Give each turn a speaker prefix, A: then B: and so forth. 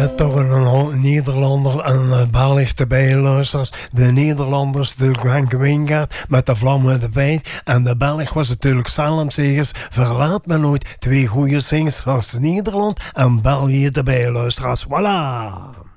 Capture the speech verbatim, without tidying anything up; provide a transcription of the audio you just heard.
A: Ja, toch een, een Nederlander en uh, Belgische bijluisters. De Nederlanders, de Frank Wijngaard met de vlammen de Bijt. En de Belg was natuurlijk Salem Segers. Verlaat me nooit. Twee goede zingers van Nederland en België de bijluisteraars. Voilà!